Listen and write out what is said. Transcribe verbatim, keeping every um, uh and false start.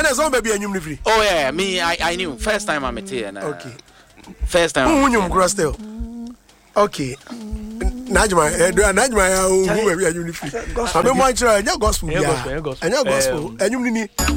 And there's one baby and you free. Oh yeah, me I I knew first time I met here. Okay. First time. Who you cross still? Okay. Najma, Najma, who baby and you free. I don't mind trying your gospel. Yeah, and your gospel. And you need